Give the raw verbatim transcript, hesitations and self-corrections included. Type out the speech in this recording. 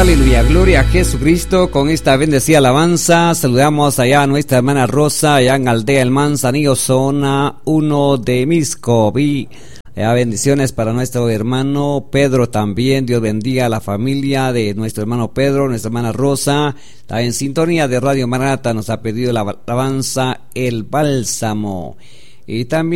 aleluya, gloria a Jesucristo. Con esta bendecida alabanza saludamos allá a nuestra hermana Rosa, allá en Aldea El Manzanillo, zona uno de Miscoví. Allá bendiciones para nuestro hermano Pedro también. Dios bendiga a la familia de nuestro hermano Pedro, nuestra hermana Rosa. Está en sintonía de Radio Maranata, nos ha pedido la alabanza El Bálsamo. Y también